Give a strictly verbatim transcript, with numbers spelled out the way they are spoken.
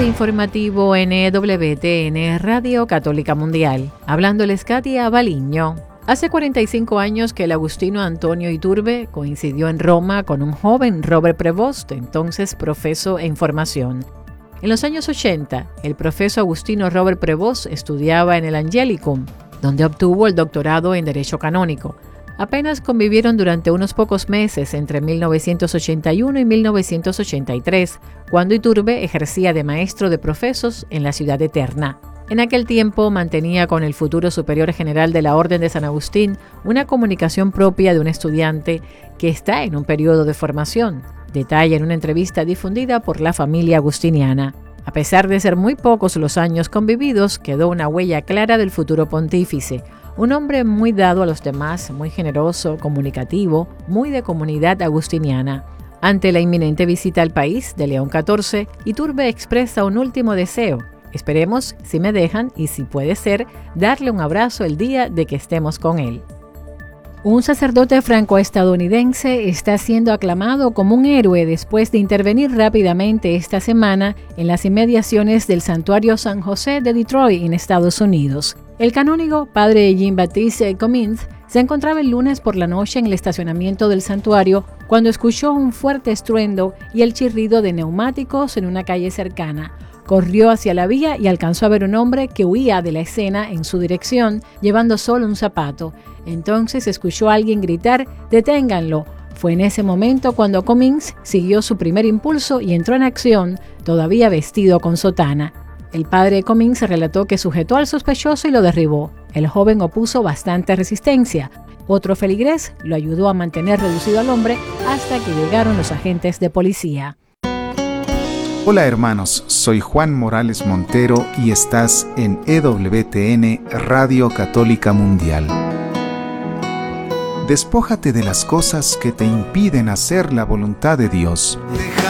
avance informativo en E W T N Radio Católica Mundial. Hablándoles Katia Baliño. Hace cuarenta y cinco años que el agustino Antonio Iturbe coincidió en Roma con un joven Robert Prevost, entonces profeso en formación. En los años ochenta, el profeso agustino Robert Prevost estudiaba en el Angelicum, donde obtuvo el doctorado en Derecho Canónico. Apenas convivieron durante unos pocos meses entre mil novecientos ochenta y uno y mil novecientos ochenta y tres, cuando Iturbe ejercía de maestro de profesos en la ciudad de Terna. En aquel tiempo mantenía con el futuro superior general de la Orden de San Agustín una comunicación propia de un estudiante que está en un periodo de formación, detalla en una entrevista difundida por la familia agustiniana. A pesar de ser muy pocos los años convividos, quedó una huella clara del futuro pontífice. Un hombre muy dado a los demás, muy generoso, comunicativo, muy de comunidad agustiniana. Ante la inminente visita al país de León catorce, Iturbe expresa un último deseo. Esperemos, si me dejan y si puede ser, darle un abrazo el día de que estemos con él. Un sacerdote franco-estadounidense está siendo aclamado como un héroe después de intervenir rápidamente esta semana en las inmediaciones del santuario San José de Detroit, en Estados Unidos. El canónigo, padre Jean-Baptiste Comins, se encontraba el lunes por la noche en el estacionamiento del santuario cuando escuchó un fuerte estruendo y el chirrido de neumáticos en una calle cercana. Corrió hacia la vía y alcanzó a ver un hombre que huía de la escena en su dirección, llevando solo un zapato. Entonces escuchó a alguien gritar: «¡Deténganlo!». Fue en ese momento cuando Comins siguió su primer impulso y entró en acción, todavía vestido con sotana. El padre Comins relató que sujetó al sospechoso y lo derribó. El joven opuso bastante resistencia. Otro feligrés lo ayudó a mantener reducido al hombre hasta que llegaron los agentes de policía. Hola hermanos, soy Juan Morales Montero y estás en E W T N Radio Católica Mundial. Despójate de las cosas que te impiden hacer la voluntad de Dios. Deja